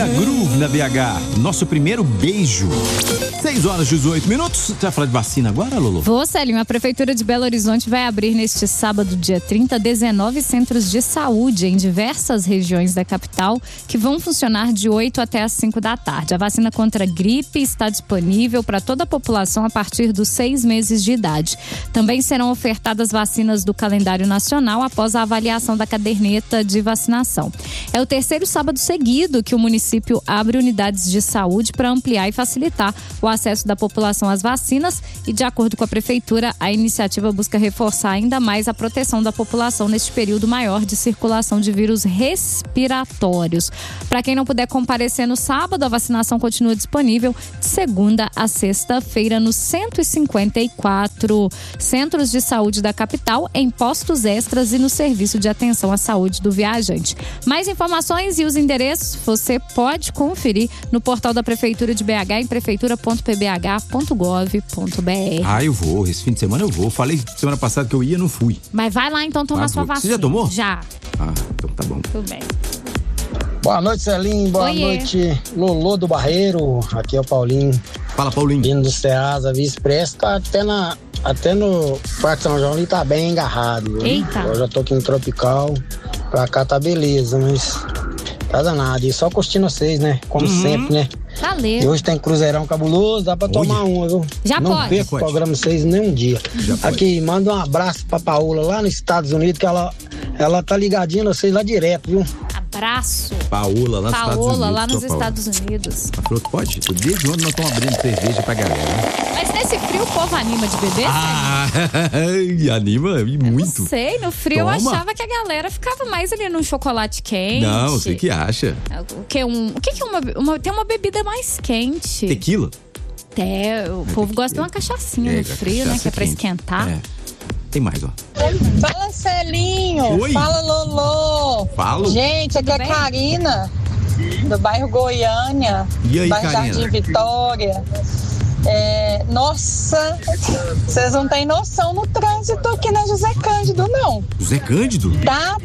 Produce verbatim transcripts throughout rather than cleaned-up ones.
Dia Groove na B H. Nosso primeiro beijo. seis horas e dezoito minutos. Você vai falar de vacina agora, Lulu? Vou, Celinho. A Prefeitura de Belo Horizonte vai abrir neste sábado, dia trinta, dezenove centros de saúde em diversas regiões da capital, que vão funcionar de oito até as cinco da tarde. A vacina contra a gripe está disponível para toda a população a partir dos seis meses de idade. Também serão ofertadas vacinas do calendário nacional após a avaliação da caderneta de vacinação. É o terceiro sábado seguido que o município abre unidades de saúde para ampliar e facilitar o acesso da população às vacinas e, de acordo com a Prefeitura, a iniciativa busca reforçar ainda mais a proteção da população neste período maior de circulação de vírus respiratórios. Para quem não puder comparecer no sábado, a vacinação continua disponível de segunda a sexta-feira nos cento e cinquenta e quatro centros de saúde da capital, em postos extras e no serviço de atenção à saúde do viajante. Mais informações e os endereços você pode conferir no portal da Prefeitura de B H em prefeitura ponto p b h ponto gov ponto b r. Ah, eu vou. Esse fim de semana eu vou. Falei semana passada que eu ia, não fui. Mas vai lá então tomar Mas sua vou. vacina. Você já tomou? Já. Ah, então tá bom. Tudo bem. Boa noite, Celinho. Boa Oiê. noite, Lolo do Barreiro. Aqui é o Paulinho. Fala, Paulinho. Vindo do Ceasa, Vice-Preço, tá até, na, até no Parque São João ali, tá bem engarrado. Viu? Eita. Eu já tô aqui no Tropical, pra cá tá beleza, mas tá danado. E só curtindo vocês, né? Como Uhum. sempre, né? E Valeu. hoje tem Cruzeirão cabuloso, dá pra Olha. tomar uma, viu? Já Não pode. perco o Pode. programa vocês nem um dia. Já pode. Aqui, manda um abraço pra Paola lá nos Estados Unidos, que ela, ela tá ligadinha vocês lá direto, viu? Abraço. Paola, lá nos Estados Paola, Unidos. lá nos Só Paola. Estados Unidos. Ela falou que pode? Desde ontem nós estamos abrindo cerveja pra galera. Mas nesse frio o povo anima de beber? Ah, anima e muito. Não sei, no frio eu Toma. achava que a galera ficava mais ali num chocolate quente. Não, você que acha. O que, um, o que, que é uma, uma. Tem uma bebida mais quente. Tequila? É, o povo gosta de uma cachaçinha É, no frio, né? cachaça Que é pra quente. esquentar. É. Tem mais, ó. Fala, Celinho. Oi. Fala, Lolo. Falo. Gente, aqui Tudo é bem? Karina, do bairro Goiânia. E aí, bairro Karina? Jardim Vitória. É, nossa, vocês não têm noção no trânsito aqui na José Cândido, não. José Cândido? Tá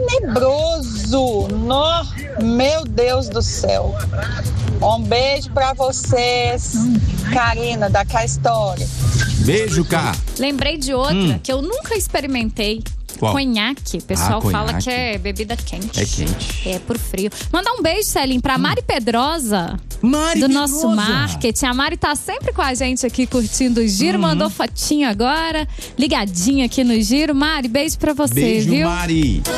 tenebroso. No, meu Deus do céu. Um beijo pra vocês. Karina, da Cá História. Beijo, cá. Lembrei de outra Hum. que eu nunca experimentei. Qual? Conhaque. O pessoal Ah, fala conhaque. que é bebida quente. É quente. É por frio. Mandar um beijo, Celinho, pra Mari Pedrosa. Mari do Pedrosa. nosso marketing. A Mari tá sempre com a gente aqui curtindo o Giro. Uhum. Mandou fotinho agora. Ligadinha aqui no Giro. Mari, beijo pra você, Beijo, viu? Mari.